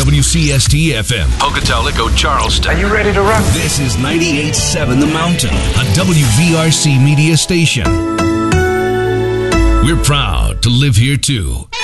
WCST FM, Pocatello, Charleston. Are you ready to rock? This is 98.7 The Mountain, a WVRC media station. We're proud to live here too.